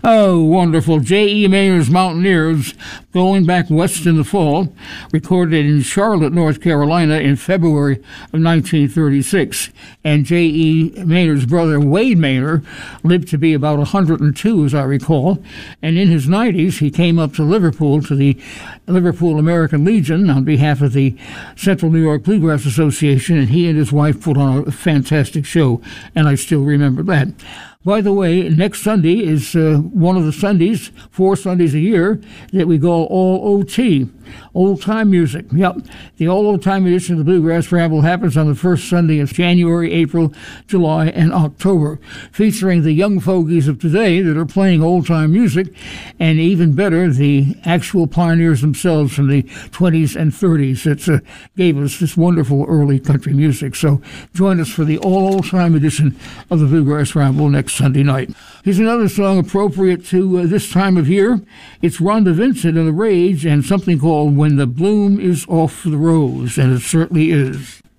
Oh, wonderful. J.E. Maynard's Mountaineers, Going Back West in the Fall, recorded in Charlotte, North Carolina in February of 1936. And J.E. Maynard's brother, Wade Maynard, lived to be about 102, as I recall. And in his 90s, he came up to Liverpool, to the Liverpool American Legion, on behalf of the Central New York Bluegrass Association, and he and his wife put on a fantastic show, and I still remember that. By the way, next Sunday is one of the Sundays, 4 Sundays a year, that we go all OT, old time music. Yep, the all old time edition of the Bluegrass Ramble happens on the first Sunday of January, April, July, and October, featuring the young fogies of today that are playing old time music, and even better, the actual pioneers themselves from the 20s and 30s that gave us this wonderful early country music. So join us for the all old time edition of the Bluegrass Ramble next Sunday night. Here's another song appropriate to this time of year. It's Rhonda Vincent and the Rage, and something called When the Bloom is Off the Rose, and it certainly is.